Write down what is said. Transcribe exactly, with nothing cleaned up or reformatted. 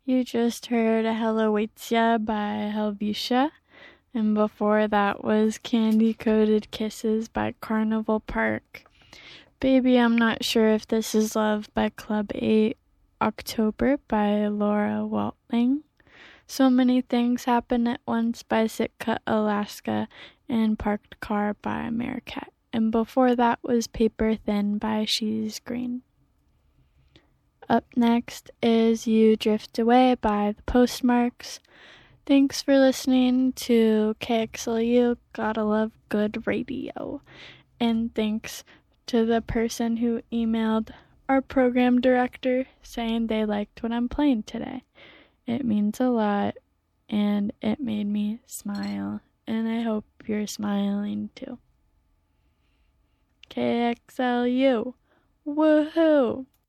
You just heard Helloitia by Helvetia, and before that was Candy Coated Kisses by Carnival Park. Baby, I'm Not Sure If This Is Love by Club eight, October by Laura Waltling. So Many Things Happen at Once by Sitka, Alaska, and Parked Car by Meerkat. And before that was Paper Thin by She's Green. Up next is You Drift Away by The Postmarks. Thanks for listening to K X L U, Gotta Love Good Radio. And thanks to the person who emailed our program director saying they liked what I'm playing today. It means a lot, and it made me smile, and I hope you're smiling too. K X L U, woohoo!